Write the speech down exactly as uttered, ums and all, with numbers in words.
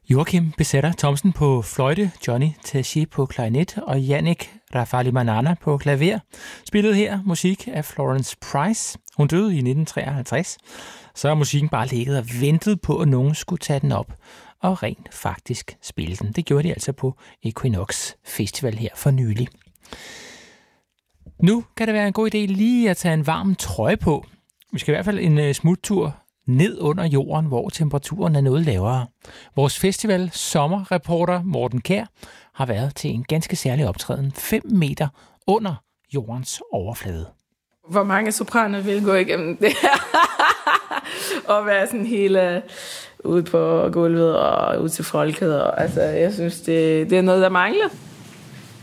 Joachim Besætter Thomsen på fløjte, Johnny Teshi på klarinet og Yannick Rafali-Manana på klaver spillede her musik af Florence Price. Hun døde i nitten treoghalvtreds. Så har musikken bare ligget og ventet på, at nogen skulle tage den op og rent faktisk spille den. Det gjorde de altså på Equinox Festival her for nylig. Nu kan det være en god idé lige at tage en varm trøje på. Vi skal i hvert fald en smuttur ned under jorden, hvor temperaturen er noget lavere. Vores festival sommerreporter Morten Kjær har været til en ganske særlig optræden fem meter under jordens overflade. Hvor mange sopraner vil gå igennem det og være sådan hele ude på gulvet og ud til folket. Og, altså, jeg synes, det, det er noget, der mangler.